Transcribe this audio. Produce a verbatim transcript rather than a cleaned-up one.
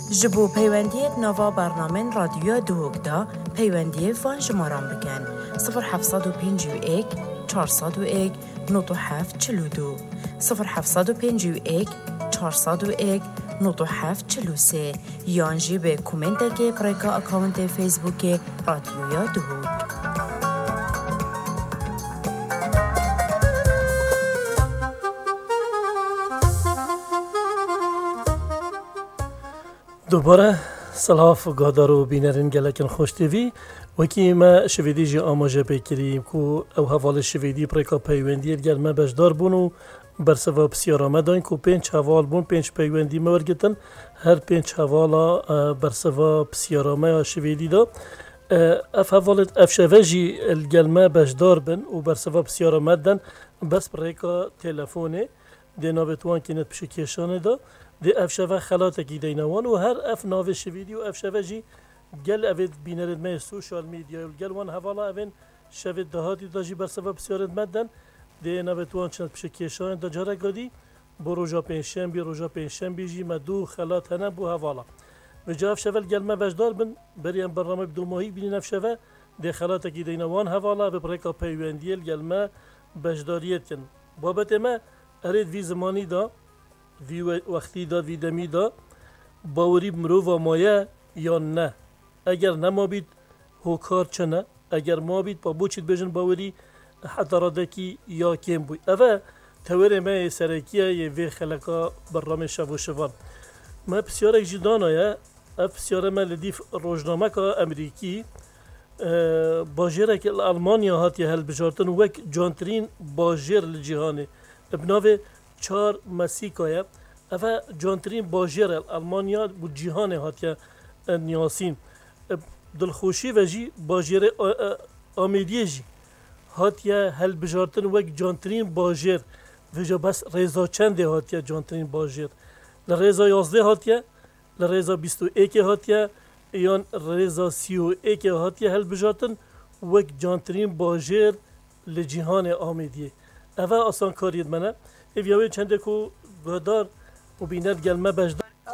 جبو پیوندیت نوا برنامه رادیو دوگدا پیوندی فان شماران بکن صفر هفتصد و پنجاه و یک چهارصد و یک نود و هفت چهل و دو صفر هفتصد و پنجاه و یک چهارصد و یک نود و هفت چهل و سه یانجی به کومنت که پرکا اکاونت فیسبوک رادیویا دوگ. دوباره سلاف و گادار و بینرین گلکن خوش تیوی وکی ما شویدی جی آماجه بکریم که او حوال شویدی پرکا پیوندی گرمه بجدار بونو برسوا بسیارامه داین که پنج حوال بون پنج پیوندی مورگتن هر پنج حوالا برسوا بسیارامه شویدی دا اف حوالت اف شویجی الگلمه بجدار بن و برسوا بسیارامه دن بس پرکا تلفونه دی ناویتوان کنید پشکیشانه دا دی اف شوه خلاته کی دینوان و هر اف ناوی شویدی و اف شوه جی گل اوید بینرد می سوشال میدیا و گل وان حوالا اوین شوید دهاتی دا جی برسوا بسیارد مدن دی ناویتوان چند پشکیشانه دا جاره گادی بو روژا پینشن بی روژا پینشن بی جی مدو خلات هنه بو حوالا و جا اف شوه گلمه وجدار بن بریم برنامه بدو ماهی بینین اف شوه دی خلاته کی دینوان حوالا بپرکا پیوندیل گلمه بجداریت کن بابت ما ارید وی زمانی دا وی وقتی دا وی دمی دا باوری مرو و مایه یا نه اگر نما بید هوکار چنه اگر ما بید با بوچید بجن باوری حتی رادکی یا کم بوی اوه تویر ما سرکیه یه وی خلقا برنامه شو و شوان ما بسیاره جدانه یه اف بسیاره ما لدیف روزنامه که امریکی باجره که المانیا هات یه هل بجارتن وک جانترین باجر لجیهانه ابناوه چهار مسیکایه اوه جانترین باجر المانیا بو جیهان هاتیا نیاسین دلخوشی و جی باجر آمیدیه جی هاتیا هل بجارتن وک جانترین باجر و جا بس ریزا چنده هاتیا جانترین باجر لریزا یازده هاتیا لریزا بیست و ایک هاتیا یان ریزا سی و ایک هاتیا هل بجارتن وک جانترین باجر لجیهان آمیدیه اوه آسان کارید منه ایویاوی چنده کو گادار و بینر گلمه بجدار